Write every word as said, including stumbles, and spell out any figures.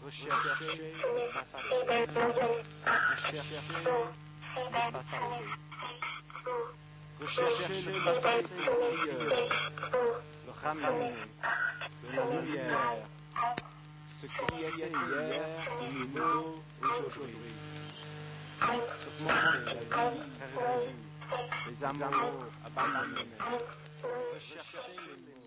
Recherchez le passé. Recherchez le passé. Recherchez le passé meilleur. Le ramener de la lumière. Ce qui était hier est nouveau aujourd'hui. Surmonter la vie perdue. Les amours abandonnés. Recherchez les